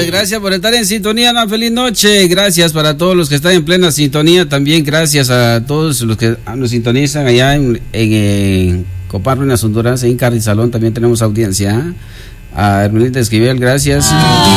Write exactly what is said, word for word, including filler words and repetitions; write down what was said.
Gracias, gracias por estar en sintonía. Una feliz noche. Gracias para todos los que están en plena sintonía. También gracias a todos los que nos sintonizan allá en, en, en Copar, Ruinas, Honduras. En Carrizalón también tenemos audiencia. A Hermelita Esquivel, gracias.